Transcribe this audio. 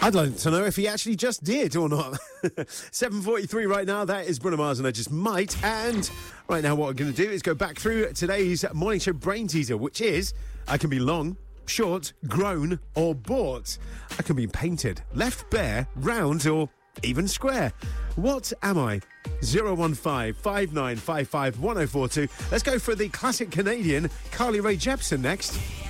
I'd like to know if he actually just did or not. 7:43 right now. That is Bruno Mars and I Just Might. And right now what we're going to do is go back through today's morning show brain teaser, which is I can be long, short, grown or bought. I can be painted, left bare, round or even square. What am I? 015 5955 1042. Let's go for the classic Canadian Carly Rae Jepsen next.